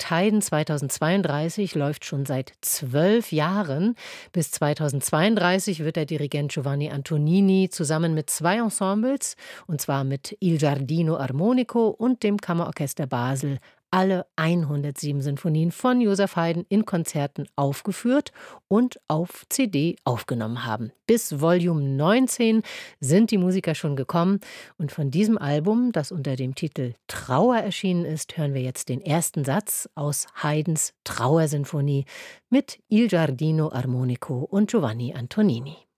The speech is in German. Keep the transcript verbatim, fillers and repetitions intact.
Projekt Haydn zweitausendzweiunddreißig läuft schon seit zwölf Jahren. Bis zweitausendzweiunddreißig wird der Dirigent Giovanni Antonini zusammen mit zwei Ensembles, und zwar mit Il Giardino Armonico und dem Kammerorchester Basel, alle hundertsieben Sinfonien von Joseph Haydn in Konzerten aufgeführt und auf C D aufgenommen haben. Bis Volume neunzehn sind die Musiker schon gekommen, und von diesem Album, das unter dem Titel Trauer erschienen ist, hören wir jetzt den ersten Satz aus Haydns Trauersinfonie mit Il Giardino Armonico und Giovanni Antonini.